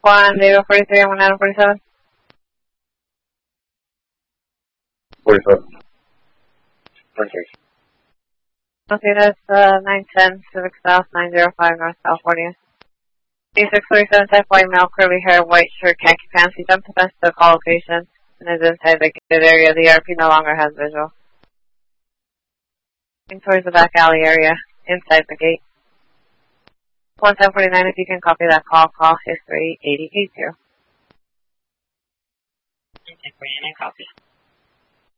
Juan, Diego 43, I'm 47. 47. Okay. Okay, that's 910 Civic South, 905 North California. D647, type white male, curly hair, white shirt, khaki pants. He jumped the fence to the call location and is inside the gated area. The ERP no longer has visual. Towards the back alley area, inside the gate. 1749, if you can copy that call history 8080. 1049, copy.